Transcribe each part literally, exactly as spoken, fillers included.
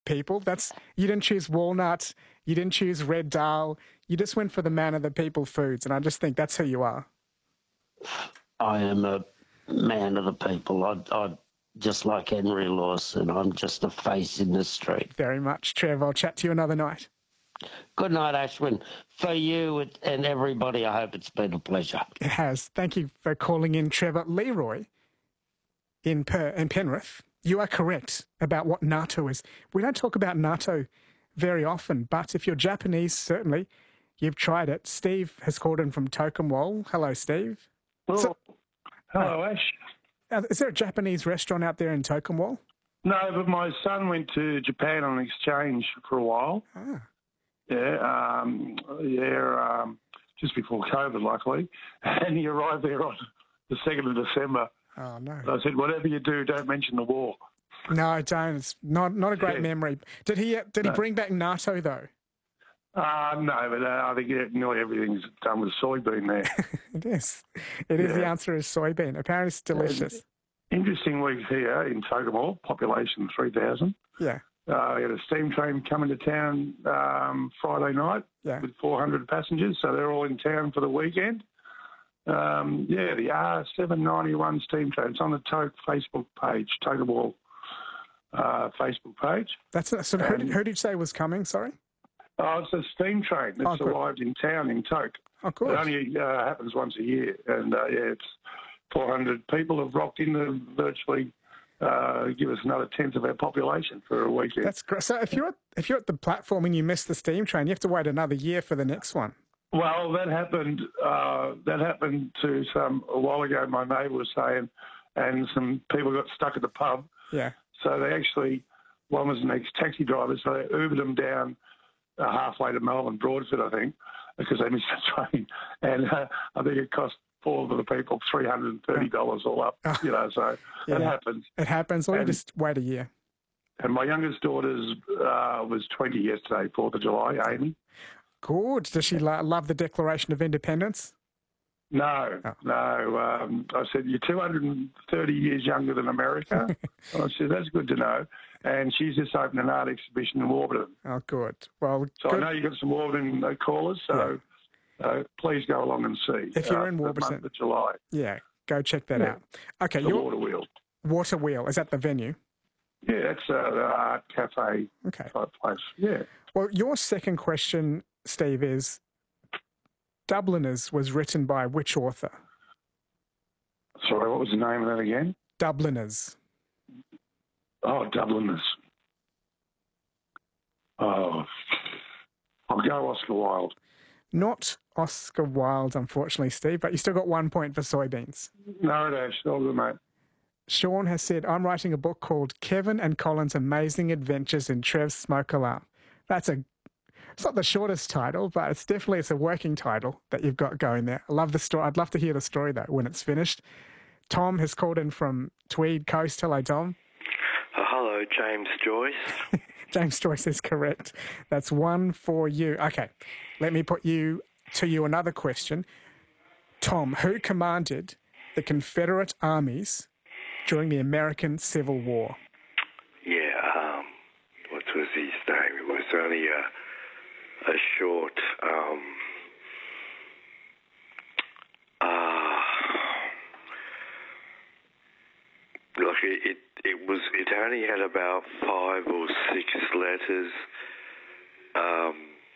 people. That's you didn't choose walnut, you didn't choose red dal, you just went for the man of the people foods, and I just think that's who you are. I am a man of the people. I, I just like Henry Lawson. I'm just a face in the street. Very much, Trev. I'll chat to you another night. Good night, Ashwin. For you and everybody, I hope it's been a pleasure. It has. Thank you for calling in, Trevor. Leroy in, per- in Penrith, you are correct about what natto is. We don't talk about natto very often, but if you're Japanese, certainly you've tried it. Steve has called in from Tokemwal. Hello, Steve. Oh, So, hello, Ash. uh, is there a Japanese restaurant out there in Tokemwal? No, but my son went to Japan on exchange for a while. Ah. Yeah, um, yeah, um, just before COVID, luckily. And he arrived there on the second of December. Oh, no. So I said, whatever you do, don't mention the war. No, I don't. It's not not a great Yeah. memory. Did he uh, Did he No. bring back natto, though? Uh, no, but uh, I think yeah, nearly everything's done with soybean there. It is. It is. The Yeah. answer is soybean. Apparently it's delicious. Interesting week here in Tokemwal, population three thousand. Yeah, Uh, we had a steam train coming to town um, Friday night yeah. with four hundred passengers, so they're all in town for the weekend. Um, yeah, the R seven ninety-one steam train. It's on the Toke Facebook page, Tokemwal uh, Facebook page. That's so. Who did, Um, who did you say was coming? Sorry. Oh, it's a steam train that's Oh, good. arrived in town in Toke. Oh, It good. only uh, happens once a year, and uh, yeah, it's four hundred people have rocked in to virtually uh, give us another tenth of our population for a weekend. That's great. So if you're at, if you're at the platform and you miss the steam train, you have to wait another year for the next one. Well, that happened. Uh, that happened to some a while ago. My neighbour was saying, and some people got stuck at the pub. Yeah. So they actually, one was an ex-taxi driver, so they Ubered them down uh, halfway to Melbourne, Broadford, I think, because they missed the train, and uh, I think it cost four of the people three hundred and thirty dollars all up. Oh. You know, so Yeah. that happens. It happens. Or you And- just wait a year. And my youngest daughter's uh, was twenty yesterday, Fourth of July, Amy. Good. Does she lo- love the Declaration of Independence? No, Oh. no. Um, I said, you're two hundred thirty years younger than America. I said, that's good to know. And she's just opened an art exhibition in Warburton. Oh, good. Well, So good. I know you've got some Warburton uh, callers, so uh, please go along and see. If you're uh, in the Warburton. month of July, Yeah, go check that Yeah. out. Okay, the your water wheel. water wheel is that the venue? Yeah, that's uh, the art cafe Okay. type place. Yeah. Well, your second question, Steve, is Dubliners was written by which author? Sorry, what was the name of that again? Dubliners. Oh, Dubliners. Oh, I'll go Oscar Wilde. Not Oscar Wilde, unfortunately, Steve, but you still got one point for soybeans. No, Dash, all good, mate. Sean has said, I'm writing a book called Kevin and Colin's Amazing Adventures in Trev's Smoke Alarm. That's a, it's not the shortest title, but it's definitely, it's a working title that you've got going there. I love the story. I'd love to hear the story, though, when it's finished. Tom has called in from Tweed Coast. Hello, Tom. Uh, hello, James Joyce. James Joyce is correct. That's one for you. Okay, let me put you to you another question. Tom, who commanded the Confederate armies during the American Civil War? Yeah, um, what was his name? It was only a, a short, um, uh, like it, it, it was, it only had about five or six letters. Um,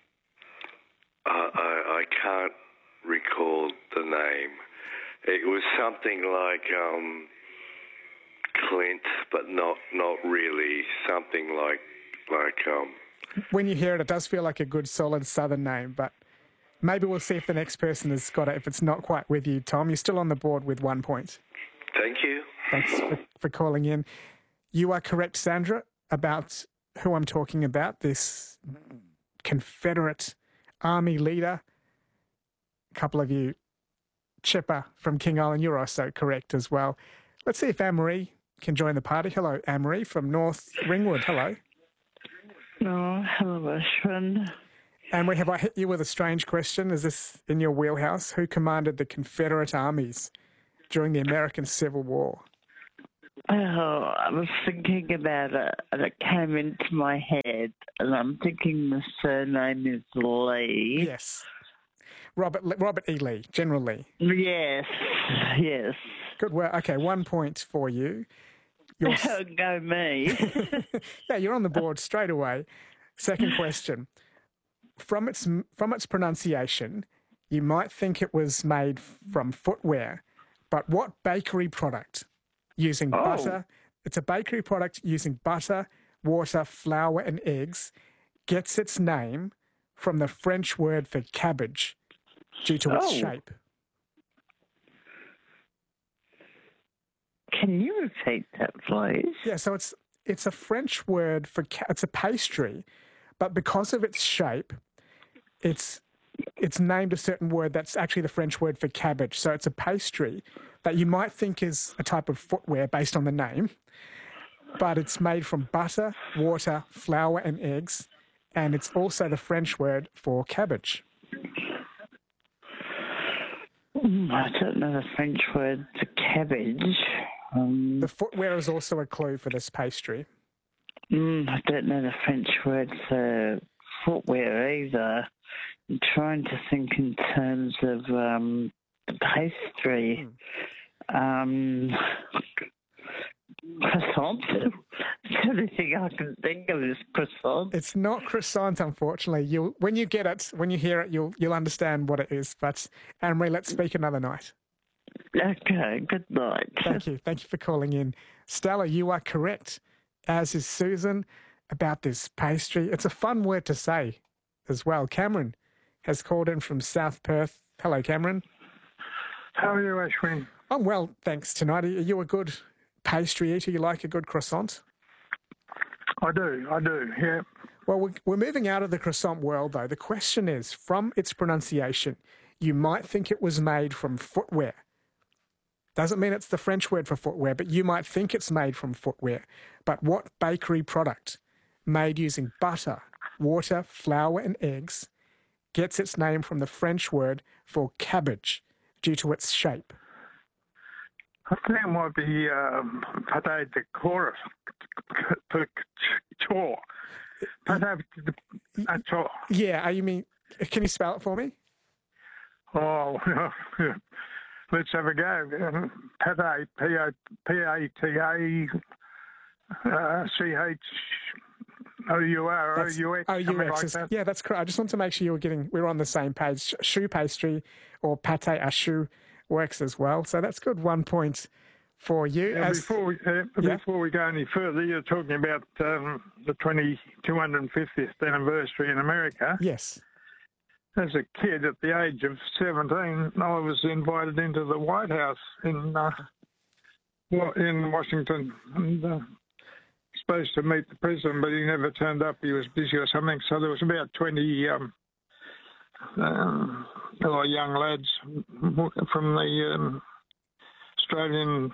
I, I, I can't recall the name. It was something like, um, Clint, but not not really. Something like like um. When you hear it, it does feel like a good, solid Southern name, but maybe we'll see if the next person has got it. If it's not quite with you, Tom, you're still on the board with one point. Thank you. Thanks for, for calling in. You are correct, Sandra, about who I'm talking about, this Confederate Army leader. A couple of you, Chipper from King Island, you're also correct as well. Let's see if Anne-Marie can join the party. Hello, Anne-Marie from North Ringwood. Hello. Oh, hello, Ashwin. Anne-Marie, have I hit you with a strange question? Is this in your wheelhouse? Who commanded the Confederate armies during the American Civil War? Oh, I was thinking about it and it came into my head, and I'm thinking the surname is Lee. Yes. Robert Robert E. Lee, General Lee. Yes, yes. Good work. Okay, one point for you. You're... Go me. Yeah, you're on the board straight away. Second question. From its from its pronunciation, you might think it was made from footwear, but what bakery product using Oh. butter? It's a bakery product using butter, water, flour, and eggs. Gets its name from the French word for cabbage due to its Oh. shape. Can you repeat that, please? Yeah, so it's it's a French word for ca- it's a pastry, but because of its shape, it's it's named a certain word that's actually the French word for cabbage. So it's a pastry that you might think is a type of footwear based on the name, but it's made from butter, water, flour, and eggs, and it's also the French word for cabbage. Mm, I don't know the French word for cabbage. Um, The footwear is also a clue for this pastry. mm, I don't know the French word for footwear either. I'm trying to think in terms of um, the pastry. Um, croissant. The only thing I can think of is croissant. It's not croissant, unfortunately. You, when you get it, when you hear it, you'll you'll understand what it is. But Anne-Marie, let's speak another night. Okay, good night. Thank you. Thank you for calling in. Stella, you are correct, as is Susan, about this pastry. It's a fun word to say as well. Cameron has called in from South Perth. Hello, Cameron. How are you, Ashwin? I'm well, thanks tonight. Are you a good pastry eater? You like a good croissant? I do, I do, yeah. Well, we're- we're moving out of the croissant world, though. The question is, from its pronunciation, you might think it was made from footwear. Doesn't mean it's the French word for footwear, but you might think it's made from footwear. But what bakery product made using butter, water, flour, and eggs gets its name from the French word for cabbage due to its shape? I think it might be um, pate de chorus, chore. Pate de chore. Yeah, uh, you mean, can you spell it for me? Oh, let's have a go. Pate, P A T A C H O U R O U X. Oh, U something X like is, that. yeah, that's correct. I just want to make sure you were getting, we were on the same page. Choux pastry or pate à choux works as well. So that's good. One point for you. Yeah, As- before we uh, Yeah. before we go any further, you're talking about um, the two hundred fiftieth anniversary in America. yes. As a kid, at the age of seventeen, I was invited into the White House in uh, wa- in Washington, and uh, supposed to meet the president, but he never turned up. He was busy or something. So there was about twenty um, um, little young lads from the um, Australian.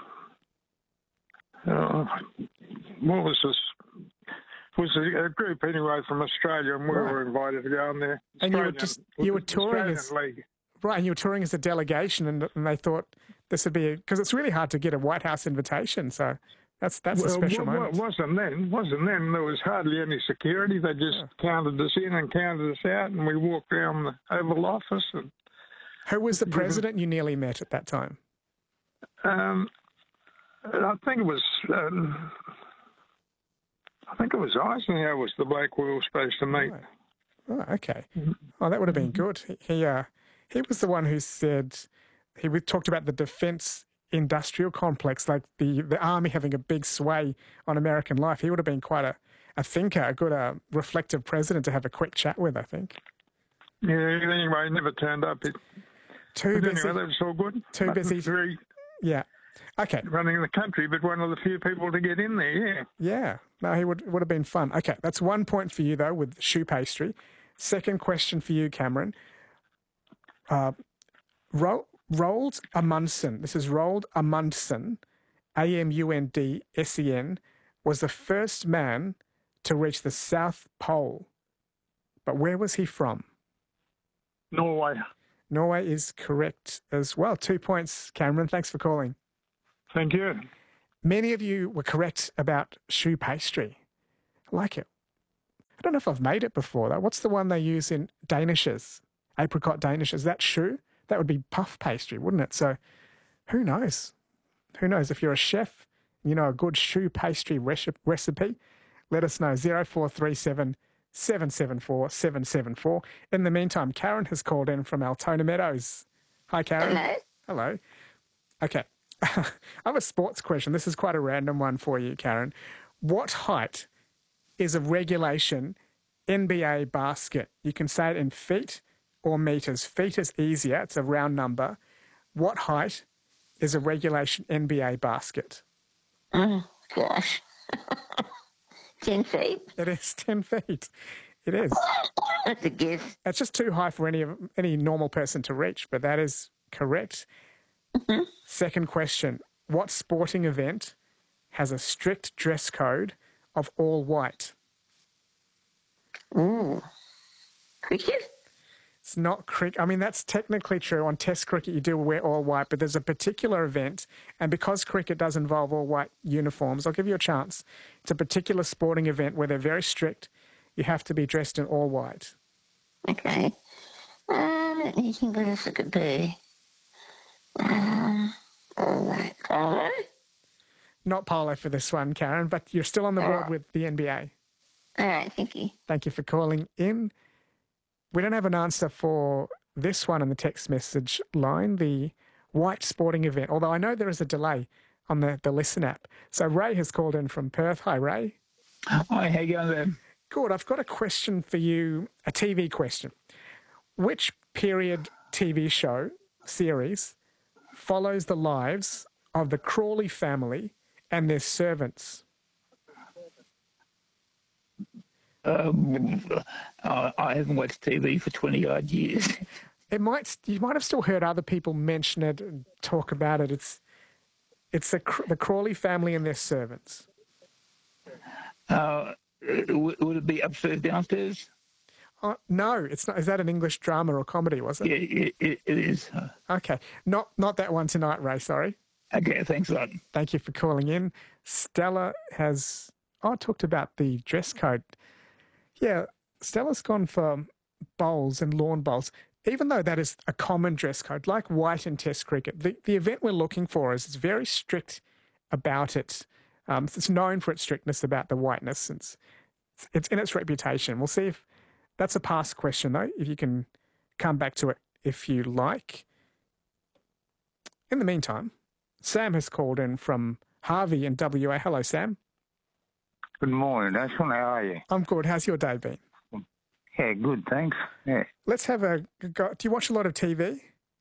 Uh, what was this? It was a, a group anyway from Australia, and we Right. were invited to go on there. And you were Australian- just- you were touring Australian as- League. Right. And you were touring as a delegation and, and they thought this would be, because it's really hard to get a White House invitation. So that's that's a Well, special wa- wa- moment. wasn't then? Wasn't then? There was hardly any security. They just Yeah. counted us in and counted us out, and we walked around the Oval Office. And Who was the president you nearly met at that time? um, I think it was. Um, I think it was Eisenhower was the bloke we were supposed to meet. Right. Oh, okay. Oh, that would have been good. He he, uh, he was the one who said he would- talked about the defence industrial complex, like the, the army having a big sway on American life. He would have been quite a, a thinker, a good uh, reflective president to have a quick chat with, I think. Yeah. Anyway, he never turned up. It, Too but busy. anyway, that was all good. Too But busy. Very Yeah. Okay. running the country, but one of the few people to get in there. Yeah. Yeah. No, he would would have been fun. Okay, that's one point for you though with choux pastry. Second question for you, Cameron. Uh, Ro- Roald Amundsen. This is Roald Amundsen, A M U N D S E N, was the first man to reach the South Pole. But where was he from? Norway. Norway is correct as well. Two points, Cameron. Thanks for calling. Thank you. Many of you were correct about choux pastry. I like it. I don't know if I've made it before, though. What's the one they use in danishes? Apricot danishes. That choux? That would be puff pastry, wouldn't it? So who knows? Who knows? If you're a chef, you know a good choux pastry recipe, let us know. zero four three seven, seven seven four, seven seven four. In the meantime, Karen has called in from Altona Meadows. Hi, Karen. Hello. Hello. Okay. I have a sports question. This is quite a random one for you, Karen. What height is a regulation N B A basket? You can say it in feet or meters. Feet is easier. It's a round number. What height is a regulation N B A basket? Oh, gosh. ten feet. It is ten feet. It is. That's a guess. It's just too high for any of any normal person to reach, but that is correct. Mm-hmm. Second question. What sporting event has a strict dress code of all white? Ooh. Cricket? It's not cricket. I mean, that's technically true. On Test cricket, you do wear all white, but there's a particular event, and because cricket does involve all white uniforms, I'll give you a chance. It's a particular sporting event where they're very strict. You have to be dressed in all white. Okay. Um, let me think what else it could be. Um, all white polo? Not polo for this one, Karen, but you're still on the board Oh. with the N B A. All right, thank you. Thank you for calling in. We don't have an answer for this one in the text message line, the white sporting event, although I know there is a delay on the, the Listen app. So Ray has called in from Perth. Hi, Ray. Hi, how you going there? Good. I've got a question for you, a T V question. Which period T V show series follows the lives of the Crawley family and their servants? Um, uh, I haven't watched T V for twenty odd years. It might you might have still heard other people mention it and talk about it. It's it's the the Crawley family and their servants. Uh, w- would it be upstairs, downstairs? Uh, no, it's not. Is that an English drama or comedy? Was it? Yeah, it, it, it is. Uh, Okay, not not that one tonight, Ray. Sorry. okay, thanks a lot. Thank you for calling in. Stella has. Oh, I talked about the dress code. Yeah, Stella's gone for bowls and lawn bowls. Even though that is a common dress code, like white in Test cricket, the, the event we're looking for is it's very strict about it. Um, it's known for its strictness about the whiteness. It's, it's in its reputation. We'll see if that's a past question, though, if you can come back to it if you like. In the meantime, Sam has called in from Harvey in W A. Hello, Sam. Good morning, Ashwin. How are you? I'm good. How's your day been? Yeah, good, thanks. Yeah. Let's have a go. Do you watch a lot of T V?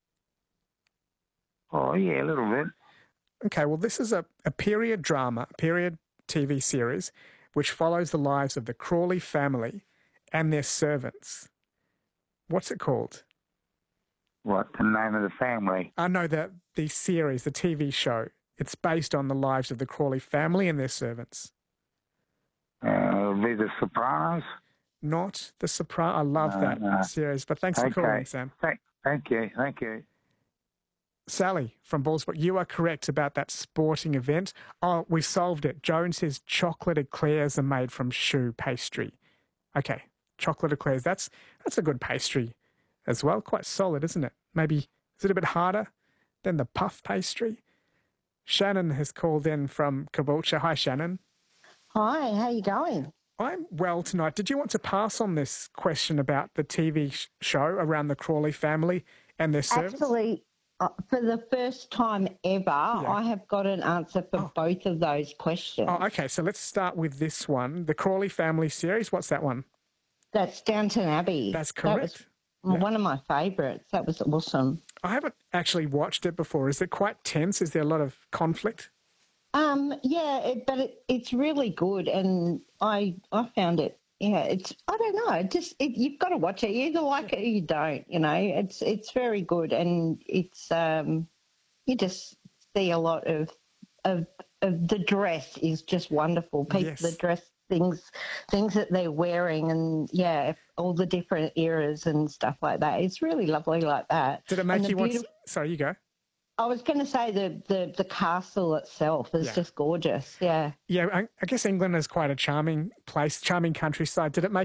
Oh, yeah, a little bit. Okay, well, this is a, a period drama, period T V series, which follows the lives of the Crawley family and their servants. What's it called? What, the name of the family? I know that the series, the T V show, it's based on the lives of the Crawley family and their servants. Uh, it'll be The Sopranos. Not The Sopranos. I love No, that no. series, but thanks for Okay. calling, Sam. Thank, thank you, thank you. Sally from Ballsbrook, you are correct about that sporting event. Oh, we solved it. Joan says chocolate eclairs are made from choux pastry. Okay, chocolate eclairs. That's that's a good pastry as well. Quite solid, isn't it? Maybe, is it a bit harder than the puff pastry? Shannon has called in from Caboolture. Hi, Shannon. Hi, how you going? I'm well tonight. Did you want to pass on this question about the T V sh- show around the Crawley family and their servants? Actually, uh, for the first time ever, I have got an answer for Oh. both of those questions. Oh, okay. So let's start with this one. The Crawley family series. What's that one? That's Downton Abbey. That's That correct. was Yeah. one of my favourites. That was awesome. I haven't actually watched it before. Is it quite tense? Is there a lot of conflict? Um, yeah, it, but it, it's really good, and I I found it. Yeah, it's I don't know. It just it, you've got to watch it. You either like it or you don't. You know, it's it's very good, and it's um, you just see a lot of of, of the dress is just wonderful. People, Yes. the dress things things that they're wearing, and yeah, if- all the different eras and stuff like that. It's really lovely like that. Did it make And the you want? beautiful- Sorry, you go. I was going to say the, the, the castle itself is Yeah. just gorgeous. Yeah. Yeah, I, I guess England is quite a charming place, charming countryside. Did it make